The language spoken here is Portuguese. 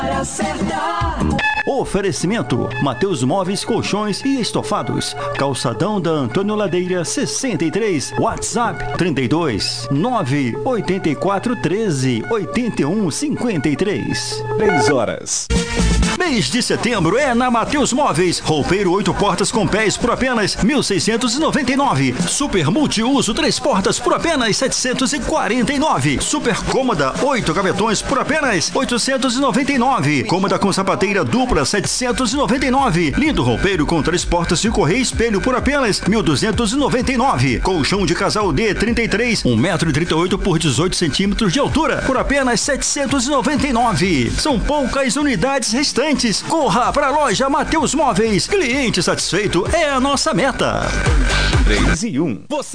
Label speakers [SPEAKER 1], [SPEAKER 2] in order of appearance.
[SPEAKER 1] Oferecimento: Mateus Móveis, Colchões e Estofados. Calçadão da Antônio Ladeira 63. WhatsApp 32 984 13 81 53.
[SPEAKER 2] 3 horas.
[SPEAKER 1] Mês de setembro é na Mateus Móveis. Roupeiro 8 portas com pés por apenas 1.699. Super multiuso 3 portas por apenas 749. Super cômoda 8 gavetões por apenas 899. Cômoda com sapateira dupla 799. Lindo roupeiro com 3 portas de correia e espelho por apenas 1.299. Colchão de casal D 33, 1,38 m por 18 centímetros de altura por apenas 799. São poucas unidades restantes. Corra para a loja Mateus Móveis. Cliente satisfeito é a nossa meta.
[SPEAKER 2] 3 e 1.